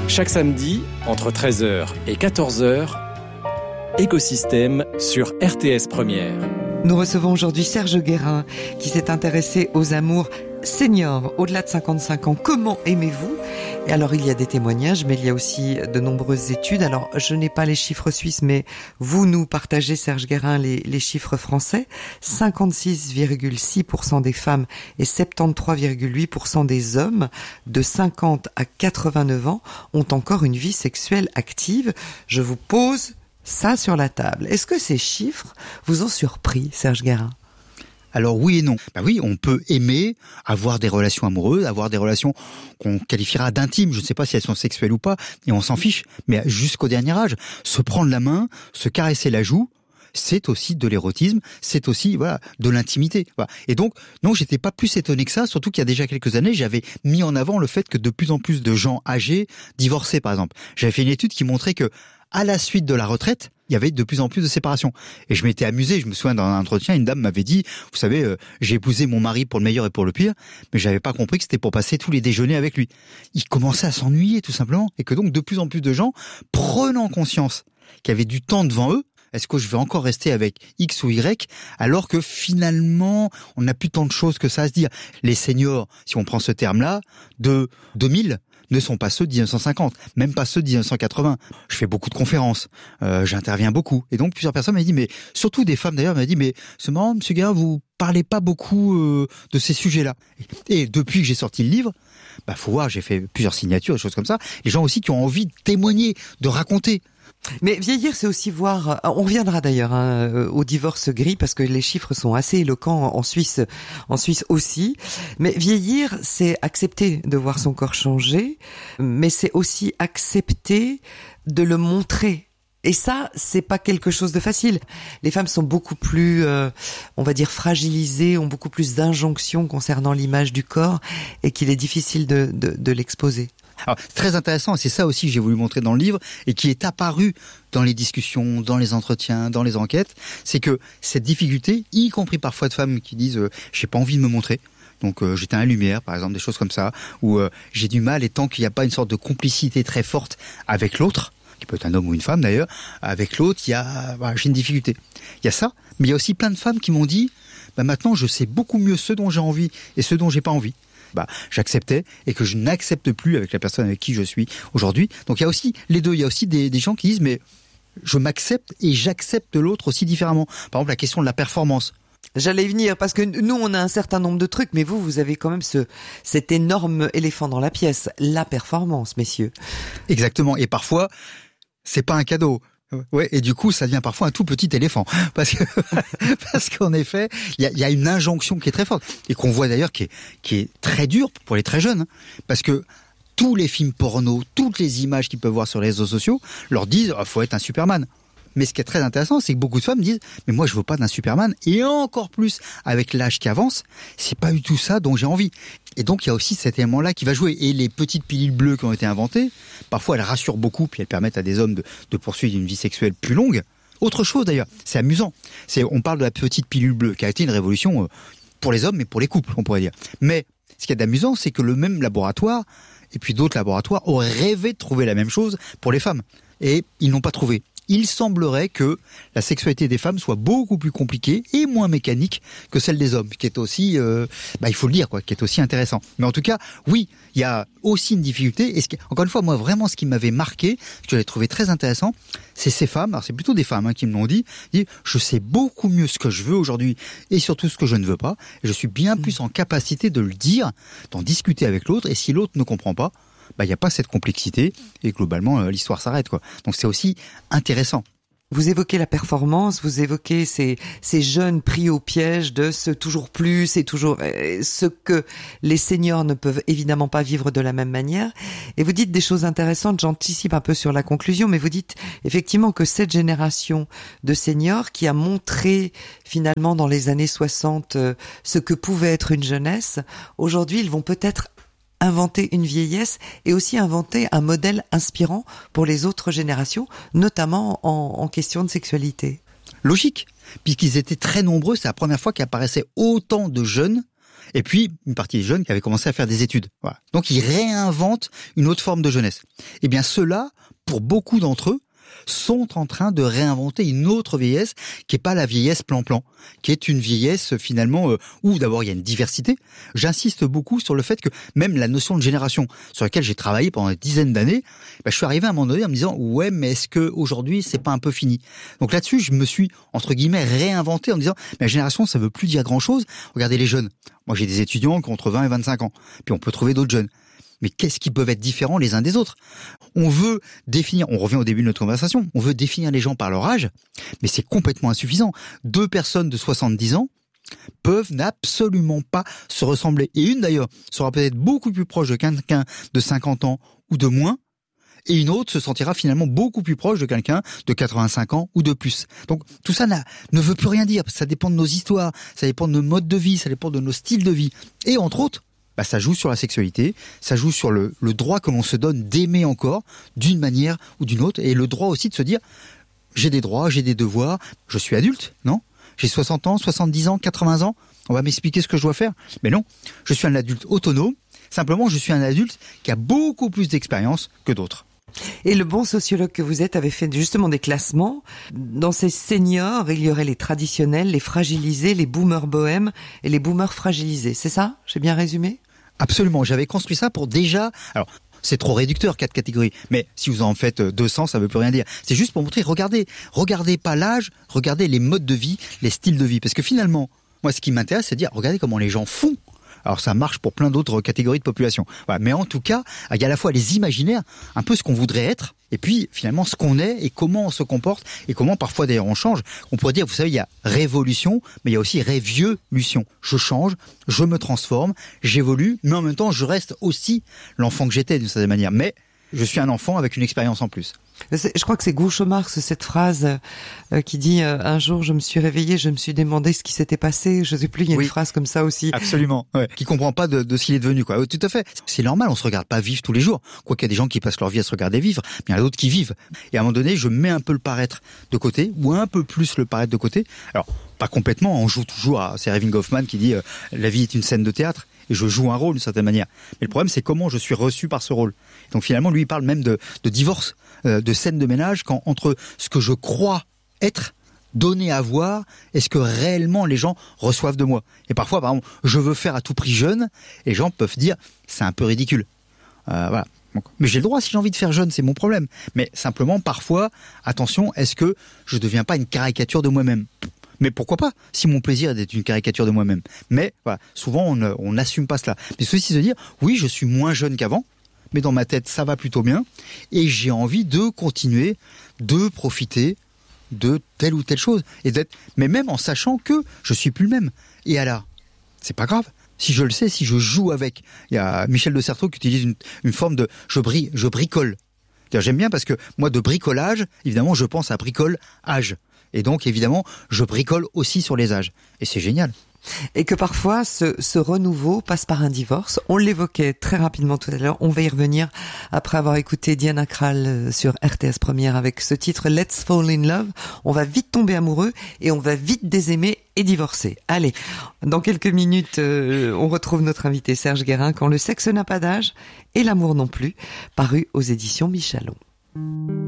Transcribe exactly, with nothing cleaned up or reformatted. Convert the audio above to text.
Chaque samedi, entre treize heures et quatorze heures, Écosystème sur R T S Première. Nous recevons aujourd'hui Serge Guérin qui s'est intéressé aux amours seniors au-delà de cinquante-cinq ans. Comment aimez-vous ? Et alors il y a des témoignages, mais il y a aussi de nombreuses études. Alors je n'ai pas les chiffres suisses, mais vous nous partagez, Serge Guérin, les, les chiffres français. cinquante-six virgule six pour cent des femmes et soixante-treize virgule huit pour cent des hommes de cinquante à quatre-vingt-neuf ans ont encore une vie sexuelle active. Je vous pose ça sur la table. Est-ce que ces chiffres vous ont surpris, Serge Guérin ? Alors oui et non. Bah oui, on peut aimer, avoir des relations amoureuses, avoir des relations qu'on qualifiera d'intimes. Je ne sais pas si elles sont sexuelles ou pas, et on s'en fiche. Mais jusqu'au dernier âge, se prendre la main, se caresser la joue, c'est aussi de l'érotisme, c'est aussi voilà de l'intimité. Voilà. Et donc, non, j'étais pas plus étonné que ça, surtout qu'il y a déjà quelques années, j'avais mis en avant le fait que de plus en plus de gens âgés divorçaient, par exemple. J'avais fait une étude qui montrait que à la suite de la retraite, il y avait de plus en plus de séparations. Et je m'étais amusé, je me souviens dans un entretien, une dame m'avait dit, vous savez, euh, j'ai épousé mon mari pour le meilleur et pour le pire, mais j'avais pas compris que c'était pour passer tous les déjeuners avec lui. Il commençait à s'ennuyer tout simplement, et que donc de plus en plus de gens, prenant conscience qu'il y avait du temps devant eux, est-ce que je vais encore rester avec X ou Y, alors que finalement, on n'a plus tant de choses que ça à se dire. Les seniors, si on prend ce terme-là, de deux mille, ne sont pas ceux de dix-neuf cent cinquante, même pas ceux de dix-neuf cent quatre-vingts. Je fais beaucoup de conférences, euh, j'interviens beaucoup. Et donc, plusieurs personnes m'ont dit, mais surtout des femmes d'ailleurs, m'ont dit, mais c'est marrant, monsieur Guérin, vous parlez pas beaucoup euh, de ces sujets-là. Et depuis que j'ai sorti le livre, bah faut voir, j'ai fait plusieurs signatures, des choses comme ça. Les gens aussi qui ont envie de témoigner, de raconter. Mais vieillir, c'est aussi voir, on reviendra d'ailleurs hein, au divorce gris parce que les chiffres sont assez éloquents en Suisse, en Suisse aussi. Mais vieillir, c'est accepter de voir son corps changer, mais c'est aussi accepter de le montrer. Et ça, c'est pas quelque chose de facile. Les femmes sont beaucoup plus, euh, on va dire, fragilisées, ont beaucoup plus d'injonctions concernant l'image du corps et qu'il est difficile de, de, de l'exposer. Alors, très intéressant, et c'est ça aussi que j'ai voulu montrer dans le livre, et qui est apparu dans les discussions, dans les entretiens, dans les enquêtes, c'est que cette difficulté, y compris parfois de femmes qui disent euh, « j'ai pas envie de me montrer », donc euh, j'éteins la lumière, par exemple, des choses comme ça, ou euh, j'ai du mal, et tant qu'il n'y a pas une sorte de complicité très forte avec l'autre, qui peut être un homme ou une femme d'ailleurs, avec l'autre, il y a, bah, j'ai une difficulté. Il y a ça, mais il y a aussi plein de femmes qui m'ont dit bah, « maintenant je sais beaucoup mieux ce dont j'ai envie et ce dont j'ai pas envie ». Bah, j'acceptais et que je n'accepte plus avec la personne avec qui je suis aujourd'hui. Donc il y a aussi les deux, il y a aussi des, des gens qui disent mais je m'accepte et j'accepte l'autre aussi différemment. Par exemple la question de la performance. J'allais y venir parce que nous on a un certain nombre de trucs, mais vous vous avez quand même ce cet énorme éléphant dans la pièce, la performance, messieurs. Exactement, et parfois c'est pas un cadeau. Ouais, et du coup, ça devient parfois un tout petit éléphant, parce que parce qu'en effet, il y a, y a une injonction qui est très forte et qu'on voit d'ailleurs qui est qui est très dure pour les très jeunes, hein, parce que tous les films porno, toutes les images qu'ils peuvent voir sur les réseaux sociaux leur disent oh, faut être un Superman. Mais ce qui est très intéressant, c'est que beaucoup de femmes disent mais moi je veux pas d'un Superman, et encore plus avec l'âge qui avance, c'est pas du tout ça dont j'ai envie. Et donc il y a aussi cet élément-là qui va jouer. Et les petites pilules bleues qui ont été inventées, parfois elles rassurent beaucoup, puis elles permettent à des hommes de, de poursuivre une vie sexuelle plus longue. Autre chose d'ailleurs, c'est amusant. C'est, on parle de la petite pilule bleue qui a été une révolution pour les hommes, mais pour les couples, on pourrait dire. Mais ce qui est amusant, c'est que le même laboratoire, et puis d'autres laboratoires, auraient rêvé de trouver la même chose pour les femmes. Et ils n'ont pas trouvé. Il semblerait que la sexualité des femmes soit beaucoup plus compliquée et moins mécanique que celle des hommes, qui est aussi, euh, bah, il faut le dire, quoi, qui est aussi intéressant. Mais en tout cas, oui, il y a aussi une difficulté. Et ce qui, encore une fois, moi, vraiment, ce qui m'avait marqué, ce que j'avais trouvé très intéressant, c'est ces femmes, alors c'est plutôt des femmes hein, qui me l'ont dit, dit, je sais beaucoup mieux ce que je veux aujourd'hui et surtout ce que je ne veux pas. Et je suis bien plus en capacité de le dire, d'en discuter avec l'autre. Et si l'autre ne comprend pas, bah, il n'y a pas cette complexité et globalement euh, l'histoire s'arrête quoi. Donc c'est aussi intéressant. Vous évoquez la performance, vous évoquez ces, ces jeunes pris au piège de ce toujours plus et toujours euh, ce que les seniors ne peuvent évidemment pas vivre de la même manière. Et vous dites des choses intéressantes, j'anticipe un peu sur la conclusion, mais vous dites effectivement que cette génération de seniors qui a montré finalement dans les années soixante euh, ce que pouvait être une jeunesse, aujourd'hui ils vont peut-être inventer une vieillesse et aussi inventer un modèle inspirant pour les autres générations, notamment en, en question de sexualité. Logique, puisqu'ils étaient très nombreux, c'est la première fois qu'apparaissaient autant de jeunes Et puis, une partie des jeunes qui avaient commencé à faire des études. Voilà. Donc, ils réinventent une autre forme de jeunesse. Eh bien, ceux-là, pour beaucoup d'entre eux, sont en train de réinventer une autre vieillesse qui est pas la vieillesse plan-plan, qui est une vieillesse finalement euh, où d'abord il y a une diversité. J'insiste beaucoup sur le fait que même la notion de génération sur laquelle j'ai travaillé pendant des dizaines d'années, bah, je suis arrivé à un moment donné en me disant ouais mais est-ce que aujourd'hui c'est pas un peu fini? Donc là-dessus je me suis entre guillemets réinventé en me disant mais la génération ça veut plus dire grand-chose. Regardez les jeunes. Moi j'ai des étudiants qui ont entre vingt et vingt-cinq ans. Puis on peut trouver d'autres jeunes. Mais qu'est-ce qui peuvent être différents les uns des autres? On veut définir, on revient au début de notre conversation, on veut définir les gens par leur âge, mais c'est complètement insuffisant. Deux personnes de soixante-dix ans peuvent absolument pas se ressembler. Et une d'ailleurs sera peut-être beaucoup plus proche de quelqu'un de cinquante ans ou de moins, et une autre se sentira finalement beaucoup plus proche de quelqu'un de quatre-vingt-cinq ans ou de plus. Donc tout ça n'a, ne veut plus rien dire, ça dépend de nos histoires, ça dépend de nos modes de vie, ça dépend de nos styles de vie. Et entre autres, bah, ça joue sur la sexualité, ça joue sur le, le droit que l'on se donne d'aimer encore d'une manière ou d'une autre, et le droit aussi de se dire j'ai des droits, j'ai des devoirs, je suis adulte, non? J'ai soixante ans, soixante-dix ans, quatre-vingts ans, on va m'expliquer ce que je dois faire. Mais non, je suis un adulte autonome, simplement je suis un adulte qui a beaucoup plus d'expérience que d'autres. Et le bon sociologue que vous êtes avait fait justement des classements. Dans ces seniors, il y aurait les traditionnels, les fragilisés, les boomers bohèmes et les boomers fragilisés. C'est ça? J'ai bien résumé? Absolument. J'avais construit ça pour déjà... Alors, c'est trop réducteur, quatre catégories. Mais si vous en faites deux cents, ça veut plus rien dire. C'est juste pour montrer, regardez, regardez pas l'âge, regardez les modes de vie, les styles de vie. Parce que finalement, moi, ce qui m'intéresse, c'est de dire, regardez comment les gens font. Alors ça marche pour plein d'autres catégories de population. Voilà. Mais en tout cas, il y a à la fois les imaginaires, un peu ce qu'on voudrait être, et puis finalement ce qu'on est et comment on se comporte, et comment parfois d'ailleurs on change. On pourrait dire, vous savez, il y a révolution, mais il y a aussi révieux-lution. Je change, je me transforme, j'évolue, mais en même temps je reste aussi l'enfant que j'étais d'une certaine manière. Mais je suis un enfant avec une expérience en plus. Je crois que c'est Groucho Marx, cette phrase euh, qui dit euh, un jour je me suis réveillé, je me suis demandé ce qui s'était passé. Je sais plus, il y a oui, une phrase comme ça aussi. Absolument, ouais. Qui comprend pas de, de ce qu'il est devenu, quoi. Tout à fait. C'est normal, on se regarde pas vivre tous les jours. Quoi qu'il y a des gens qui passent leur vie à se regarder vivre, mais il y en a d'autres qui vivent. Et à un moment donné, je mets un peu le paraître de côté, ou un peu plus le paraître de côté. Alors, pas complètement, on joue toujours à, c'est Erving Goffman qui dit euh, la vie est une scène de théâtre. Et je joue un rôle d'une certaine manière. Mais le problème, c'est comment je suis reçu par ce rôle. Donc finalement, lui, il parle même de, de divorce, euh, de scène de ménage, quand entre ce que je crois être, donné à voir, et ce que réellement les gens reçoivent de moi. Et parfois, par exemple, je veux faire à tout prix jeune, et les gens peuvent dire, c'est un peu ridicule. Euh, voilà. Donc, mais j'ai le droit si j'ai envie de faire jeune, c'est mon problème. Mais simplement, parfois, attention, est-ce que je ne deviens pas une caricature de moi-même ? Mais pourquoi pas, si mon plaisir est d'être une caricature de moi-même. Mais voilà, souvent on n'assume pas cela. Mais ceci de dire, oui, je suis moins jeune qu'avant, mais dans ma tête ça va plutôt bien, et j'ai envie de continuer, de profiter de telle ou telle chose, et d'être, mais même en sachant que je suis plus le même. Et alors, c'est pas grave. Si je le sais, si je joue avec, il y a Michel de Certeau qui utilise une, une forme de, je bri, je bricole. C'est-à-dire, j'aime bien parce que moi de bricolage, évidemment, je pense à bricole-âge. Et donc, évidemment, je bricole aussi sur les âges. Et c'est génial. Et que parfois, ce, ce renouveau passe par un divorce. On l'évoquait très rapidement tout à l'heure. On va y revenir après avoir écouté Diana Krall sur R T S Première avec ce titre « Let's Fall in Love ». On va vite tomber amoureux et on va vite désaimer et divorcer. Allez, dans quelques minutes, euh, on retrouve notre invité Serge Guérin quand le sexe n'a pas d'âge et l'amour non plus, paru aux éditions Michalon.